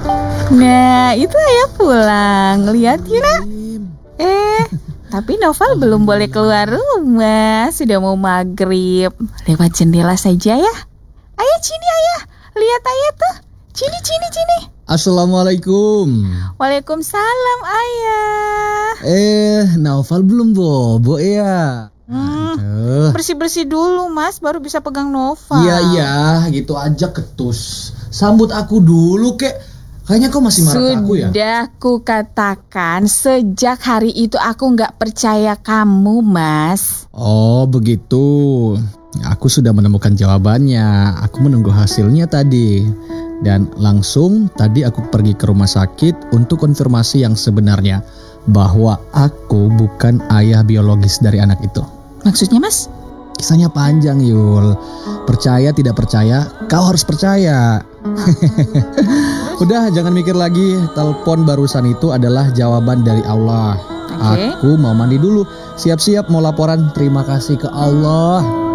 Nah, itu ayah pulang. Lihat Yuna. Tapi Noval belum boleh keluar rumah. Sudah mau maghrib. Lewat jendela saja ya. Ayah, Cini ayah. Lihat ayah tuh. Cini. Assalamualaikum. Waalaikumsalam ayah. Noval belum bobo ya? Bersih-bersih dulu mas, baru bisa pegang Noval. Iya, gitu aja ketus. Sambut aku dulu kek. Kayaknya kau masih marah ke aku ya? Sudah kukatakan, sejak hari itu aku gak percaya kamu mas. Oh begitu. Aku sudah menemukan jawabannya. Aku menunggu hasilnya tadi. Dan langsung tadi aku pergi ke rumah sakit untuk konfirmasi yang sebenarnya. Bahwa aku bukan ayah biologis dari anak itu. Maksudnya mas? Kisahnya panjang Yul. Percaya tidak percaya, kau harus percaya. Udah jangan mikir lagi. Telepon barusan itu adalah jawaban dari Allah. Okay. Aku mau mandi dulu. Siap-siap mau laporan. Terima kasih ke Allah.